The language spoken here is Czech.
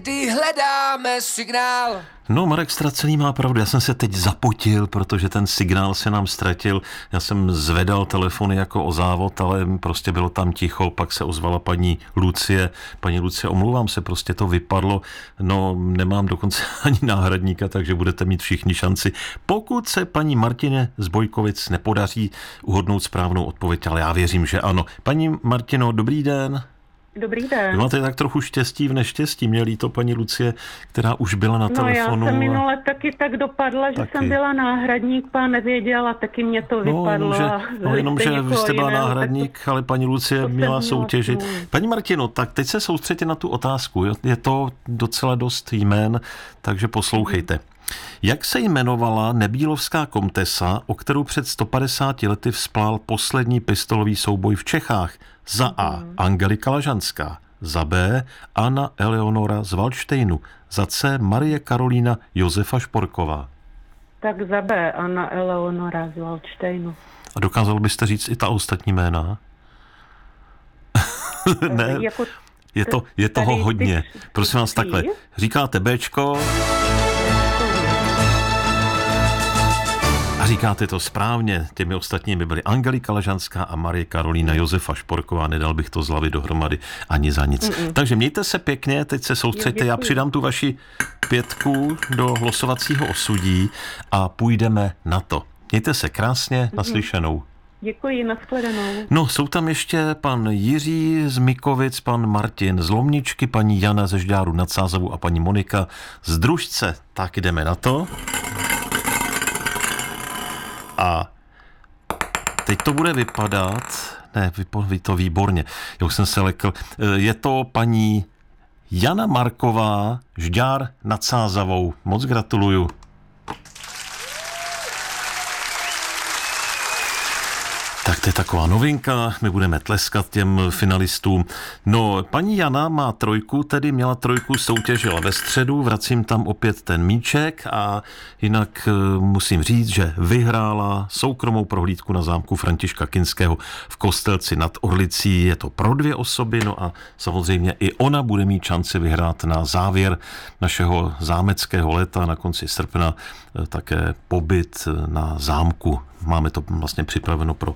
Kdy hledáme signál. No, Marek Ztracený má pravdu, já jsem se teď zapotil, protože ten signál se nám ztratil. Já jsem zvedal telefony jako o závod, ale prostě bylo tam ticho, pak se ozvala paní Lucie. Paní Lucie, omlouvám se, prostě to vypadlo. No, nemám dokonce ani náhradníka, takže budete mít všichni šanci. Pokud se paní Martině z Bojkovic nepodaří uhodnout správnou odpověď, ale já věřím, že ano. Paní Martino, dobrý den. Dobrý den. Vy máte tak trochu štěstí v neštěstí. Mě líto paní Lucie, která už byla na telefonu. Já jsem minule taky tak dopadla, že jsem byla náhradník, pán nevěděl a taky mě to vypadlo. Jenomže vy jste byla náhradník, ale paní Lucie měla soutěžit. Paní Martino, tak teď se soustřeďte na tu otázku. Je to docela dost jmén, takže poslouchejte. Jak se jmenovala nebílovská komtesa, o kterou před 150 lety vzplál poslední pistolový souboj v Čechách? Za A. Angelika Lažanská, za B. Anna Eleonora z Valdštejnu, za C. Marie Karolína Josefa Šporková. Tak za B. Anna Eleonora z Valdštejnu. A dokázal byste říct i ta ostatní jména? Ne, jako je toho hodně. Prosím vás takhle, říkáte Bčko a říkáte to správně. Těmi ostatními byly Angelika Lažanská a Marie Karolína Josefa Šporková. Nedal bych to z hlavy dohromady ani za nic. Takže mějte se pěkně, teď se soustřeďte. Já přidám tu vaši 5 do losovacího osudí a půjdeme na to. Mějte se krásně, naslyšenou. Děkuji, nashledanou. No, jsou tam ještě pan Jiří z Mikovic, pan Martin z Lomničky, paní Jana ze Žďáru nad Sázavou a paní Monika z Družce. Tak jdeme na to. A teď to bude vypadat, ne, vy to výborně, já už jsem se lekl, je to paní Jana Marková, Žďár nad Sázavou. Moc gratuluju. Tak to je taková novinka, my budeme tleskat těm finalistům. No, paní Jana má 3, tedy měla 3, soutěžila ve středu, vracím tam opět ten míček a jinak musím říct, že vyhrála soukromou prohlídku na zámku Františka Kinského v Kostelci nad Orlicí. Je to pro 2 osoby, no a samozřejmě i ona bude mít šanci vyhrát na závěr našeho zámeckého léta na konci srpna také pobyt na zámku. Máme to vlastně připraveno pro